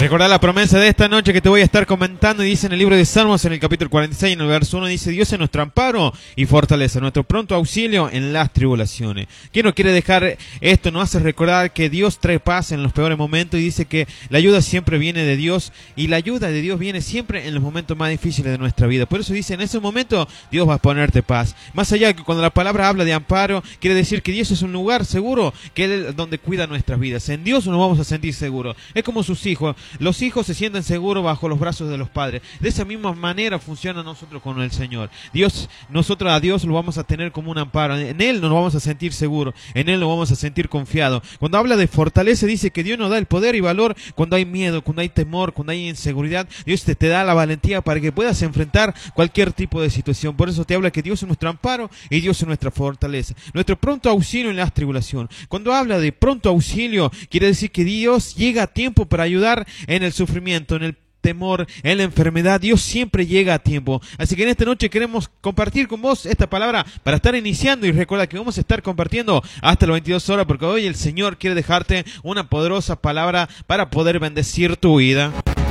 Recordá la promesa de esta noche que te voy a estar comentando, y dice en el libro de Salmos, en el capítulo 46, en el verso 1, dice: Dios es nuestro amparo y fortaleza, nuestro pronto auxilio en las tribulaciones. ¿Quién no quiere dejar esto? Nos hace recordar que Dios trae paz en los peores momentos, y dice que la ayuda siempre viene de Dios, y la ayuda de Dios viene siempre en los momentos más difíciles de nuestra vida. Por eso dice, en ese momento Dios va a ponerte paz. Más allá de que cuando la palabra habla de amparo, quiere decir que Dios es un lugar seguro, que Él es donde cuida nuestras vidas. En Dios nos vamos a sentir seguros. Es como sus hijos. Los hijos se sienten seguros bajo los brazos de los padres. De esa misma manera funciona nosotros con el Señor. Nosotros a Dios lo vamos a tener como un amparo. En Él nos vamos a sentir seguros. En Él nos vamos a sentir confiados. Cuando habla de fortaleza, dice que Dios nos da el poder y valor cuando hay miedo, cuando hay temor, cuando hay inseguridad. Dios te da la valentía para que puedas enfrentar cualquier tipo de situación. Por eso te habla que Dios es nuestro amparo y Dios es nuestra fortaleza. Nuestro pronto auxilio en las tribulaciones. Cuando habla de pronto auxilio, quiere decir que Dios llega a tiempo para ayudar en el sufrimiento, en el temor, en la enfermedad. Dios siempre llega a tiempo. Así que en esta noche queremos compartir con vos esta palabra para estar iniciando, y recuerda que vamos a estar compartiendo hasta las 22 horas, porque hoy el Señor quiere dejarte una poderosa palabra para poder bendecir tu vida.